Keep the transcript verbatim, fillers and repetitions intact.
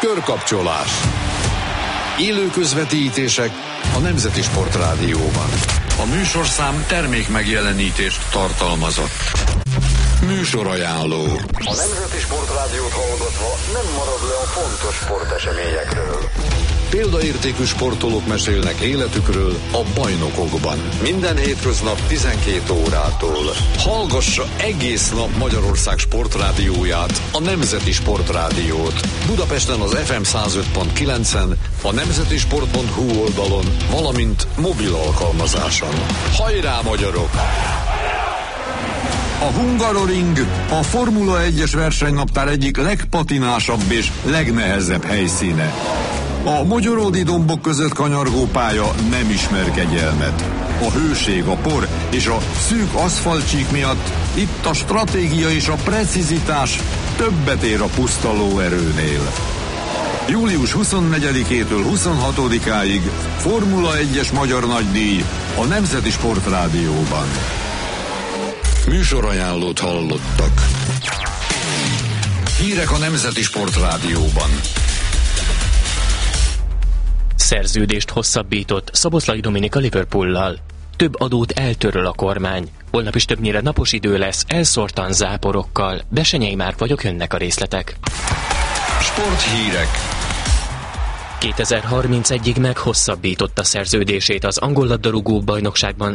Körkapcsolás. Élő közvetítések a Nemzeti Sportrádióban. A műsorszám termék megjelenítést tartalmazott. Műsorajánló. A Nemzeti Sportrádiót hallgatva nem marad le a fontos sporteseményekről. Példaértékű sportolók mesélnek életükről a bajnokokban. Minden hétköznap tizenkét órától. Hallgassa egész nap Magyarország sportrádióját, a Nemzeti Sportrádiót. Budapesten az ef em száz öt pont kilencen, a nemzetisport pont hu oldalon, valamint mobil alkalmazáson. Hajrá, magyarok! A Hungaroring a Formula egyes versenynaptár egyik legpatinásabb és legnehezebb helyszíne. A mogyoródi dombok között kanyargó pálya nem ismer kegyelmet. A hőség, a por és a szűk aszfaltcsík miatt itt a stratégia és a precizitás többet ér a puszta lóerőnél. július huszonnegyedikétől huszonhatodikáig Formula egyes magyar nagydíj a Nemzeti Sportrádióban. Műsorajánlót hallottak. Hírek a Nemzeti Sportrádióban. Szerződést hosszabbított Szoboszlai Dominika Liverpoollal. Több adót eltöröl a kormány. Holnap is többnyire napos idő lesz, elszórtan záporokkal. Besenyei Márk vagyok, jönnek a részletek. Sporthírek. kétezer-harmincegyig meghosszabbította szerződését az angol labdarúgó bajnokságban